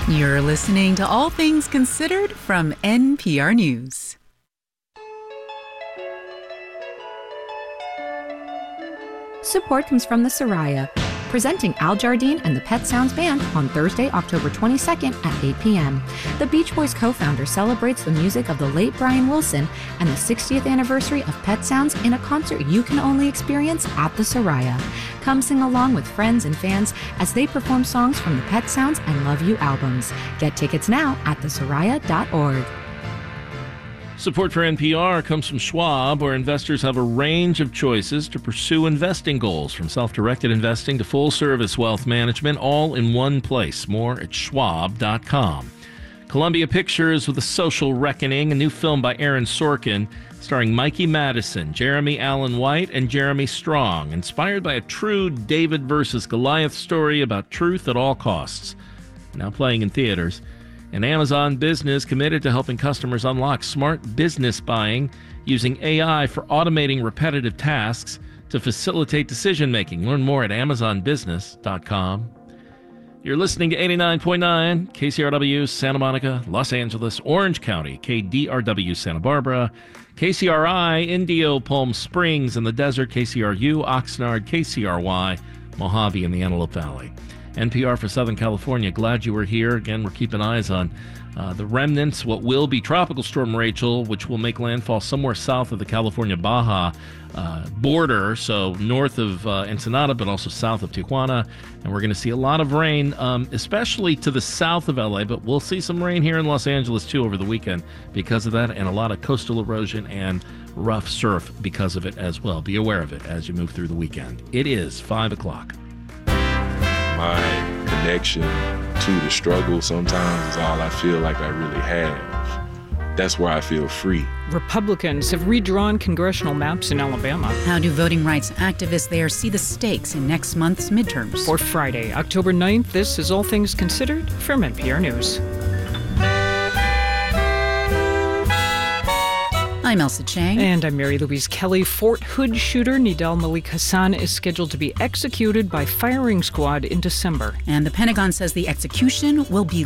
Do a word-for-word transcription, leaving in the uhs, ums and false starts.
You're listening to All Things Considered from N P R News. Support comes from the Soraya, presenting Al Jardine and the Pet Sounds Band on Thursday, October twenty-second at eight p.m. The Beach Boys co-founder celebrates the music of the late Brian Wilson and the sixtieth anniversary of Pet Sounds in a concert you can only experience at the Soraya. Come sing along with friends and fans as they perform songs from the Pet Sounds and Love You albums. Get tickets now at the soraya dot org. Support for N P R comes from Schwab, where investors have a range of choices to pursue investing goals, from self-directed investing to full-service wealth management, all in one place. More at schwab dot com. Columbia Pictures with A Social Reckoning, a new film by Aaron Sorkin, starring Mikey Madison, Jeremy Allen White, and Jeremy Strong, inspired by a true David versus Goliath story about truth at all costs. Now playing in theaters. An Amazon Business committed to helping customers unlock smart business buying using A I for automating repetitive tasks to facilitate decision-making. Learn more at amazon business dot com. You're listening to eighty-nine point nine K C R W, Santa Monica, Los Angeles, Orange County, K D R W, Santa Barbara, K C R I, Indio, Palm Springs in the desert, K C R U, Oxnard, K C R Y, Mojave in the Antelope Valley. N P R for Southern California, glad you were here. Again, we're keeping eyes on uh, the remnants, what will be Tropical Storm Rachel, which will make landfall somewhere south of the California-Baja uh, border, so north of uh, Ensenada, but also south of Tijuana. And we're going to see a lot of rain, um, especially to the south of L A, but we'll see some rain here in Los Angeles, too, over the weekend because of that, and a lot of coastal erosion and rough surf because of it as well. Be aware of it as you move through the weekend. It is five o'clock. My connection to the struggle sometimes is all I feel like I really have. That's where I feel free. Republicans have redrawn congressional maps in Alabama. How do voting rights activists there see the stakes in next month's midterms? For Friday, October ninth, this is All Things Considered from N P R News. I'm Elsa Chang. And I'm Mary Louise Kelly. Fort Hood shooter Nidal Malik Hassan is scheduled to be executed by firing squad in December. And the Pentagon says the execution will be